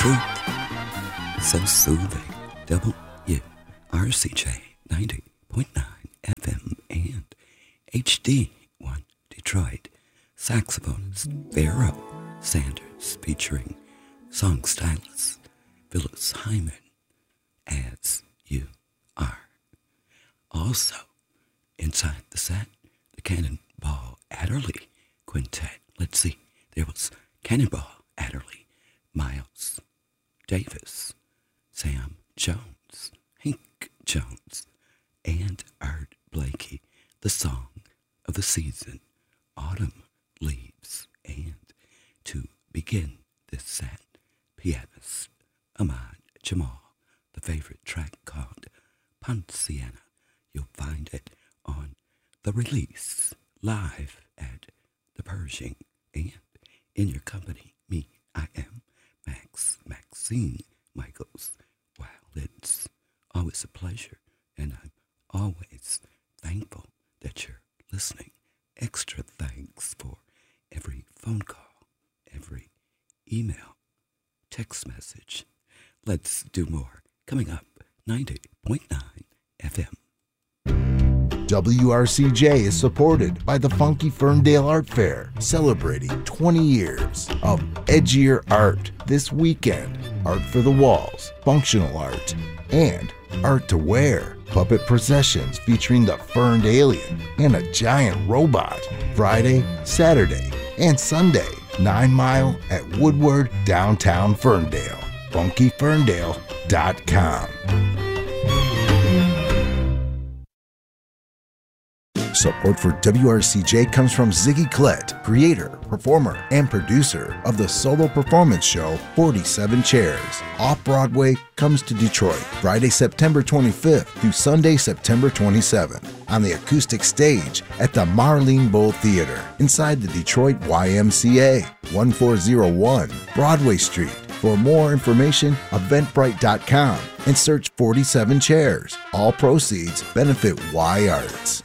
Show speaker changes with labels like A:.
A: truth, so soothing. WRCJ 90.9 FM and HD1 Detroit. Saxophonist Pharaoh Sanders featuring song stylist Phyllis Hyman, As You Are. Also, inside the set, the Cannonball Adderley Quintet. Let's see, there was Cannonball Adderley, Miles Davis, Sam Jones, Hank Jones, and Art Blakey. The song of the season, Autumn Leaves. And to begin this set, pianist Ahmad Jamal, the favorite track called Ponciana. You'll find it on the release live at the Pershing. And in your company, me, I am Maxine Michaels. Wow, it's always a pleasure, and I'm always thankful that you're listening. Extra thanks for every phone call, every email, text message. Let's do more. Coming up, 90.9 FM.
B: WRCJ is supported by the Funky Ferndale Art Fair, celebrating 20 years of edgier art this weekend. Art for the walls, functional art, and art to wear. Puppet processions featuring the Ferned Alien and a giant robot. Friday, Saturday, and Sunday. 9 Mile at Woodward, downtown Ferndale. funkyferndale.com. Support for WRCJ comes from Ziggy Klett, creator, performer, and producer of the solo performance show 47 Chairs. Off-Broadway comes to Detroit Friday, September 25th through Sunday, September 27th on the acoustic stage at the Marlene Bowl Theater inside the Detroit YMCA, 1401 Broadway Street. For more information, eventbrite.com and search 47 Chairs. All proceeds benefit Y Arts.